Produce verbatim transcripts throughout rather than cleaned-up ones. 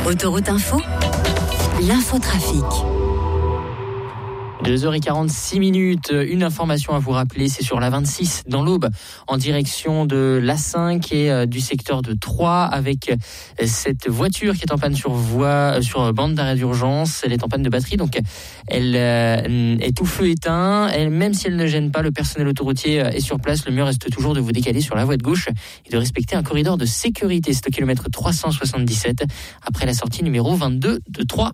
Autoroute Info, l'infotrafic. deux heures quarante-six minutes, une information à vous rappeler, c'est sur la vingt-six dans l'Aube, en direction de l'A cinq et du secteur de Troyes, avec cette voiture qui est en panne sur voie, sur bande d'arrêt d'urgence. Elle est en panne de batterie, donc elle est tout feu éteint. Elle, même si elle ne gêne pas, le personnel autoroutier est sur place. Le mieux reste toujours de vous décaler sur la voie de gauche et de respecter un corridor de sécurité. C'est au kilomètre trois cent soixante-dix-sept, après la sortie numéro vingt-deux de Troyes.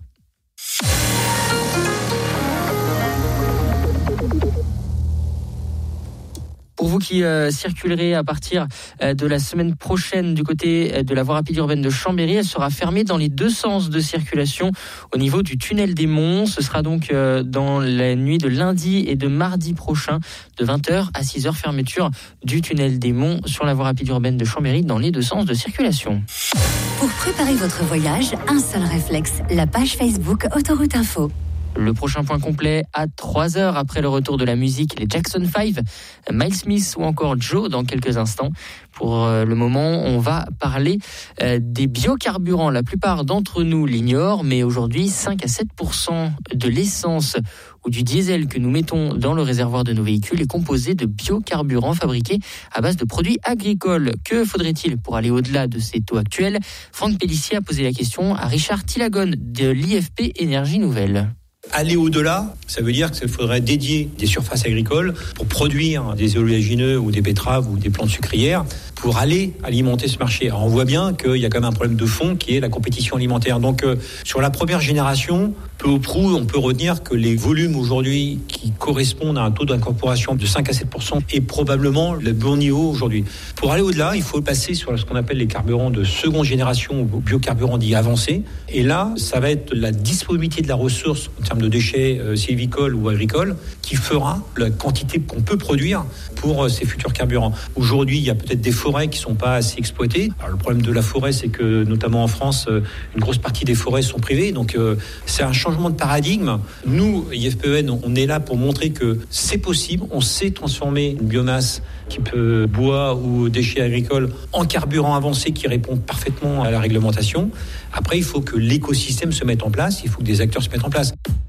Pour vous qui euh, circulerez à partir euh, de la semaine prochaine du côté euh, de la voie rapide urbaine de Chambéry, elle sera fermée dans les deux sens de circulation au niveau du tunnel des Monts. Ce sera donc euh, dans la nuit de lundi et de mardi prochain, de vingt heures à six heures, fermeture du tunnel des Monts sur la voie rapide urbaine de Chambéry dans les deux sens de circulation. Pour préparer votre voyage, un seul réflexe, la page Facebook Autoroute Info. Le prochain point complet à trois heures après le retour de la musique, les Jackson five, Miles Smith ou encore Joe dans quelques instants. Pour le moment, on va parler des biocarburants. La plupart d'entre nous l'ignorent, mais aujourd'hui, cinq à sept pour cent de l'essence ou du diesel que nous mettons dans le réservoir de nos véhicules est composé de biocarburants fabriqués à base de produits agricoles. Que faudrait-il pour aller au-delà de ces taux actuels ? Franck Pellissier a posé la question à Richard Tillagone de l'I F P Énergie Nouvelle. Aller au-delà, ça veut dire qu'il faudrait dédier des surfaces agricoles pour produire des oléagineux ou des betteraves ou des plantes sucrières pour aller alimenter ce marché. Alors on voit bien qu'il y a quand même un problème de fond qui est la compétition alimentaire. Donc euh, sur la première génération, peu ou prou, on peut retenir que les volumes aujourd'hui qui correspondent à un taux d'incorporation de cinq à sept pour cent est probablement le bon niveau aujourd'hui. Pour aller au-delà, il faut passer sur ce qu'on appelle les carburants de seconde génération ou biocarburants dits avancés. Et là, ça va être la disponibilité de la ressource en termes de déchets euh, sylvicoles ou agricoles qui fera la quantité qu'on peut produire pour euh, ces futurs carburants. Aujourd'hui, il y a peut-être des forêts qui ne sont pas assez exploitées. Alors, le problème de la forêt, c'est que notamment en France, euh, une grosse partie des forêts sont privées. Donc, euh, c'est un changement de paradigme. Nous, I F P E N, on est là pour montrer que c'est possible. On sait transformer une biomasse type euh, bois ou déchets agricoles en carburant avancé qui répond parfaitement à la réglementation. Après, il faut que l'écosystème se mette en place. Il faut que des acteurs se mettent en place.